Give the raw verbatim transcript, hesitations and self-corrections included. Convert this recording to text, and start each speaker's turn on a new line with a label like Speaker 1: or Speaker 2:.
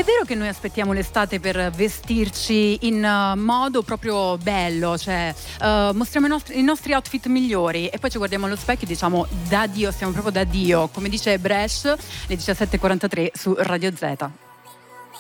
Speaker 1: È vero che noi aspettiamo l'estate per vestirci in uh, modo proprio bello, cioè uh, mostriamo i nostri, i nostri outfit migliori e poi ci guardiamo allo specchio e diciamo da Dio, stiamo proprio da Dio, come dice Bresh, le diciassette e quarantatré su Radio Z.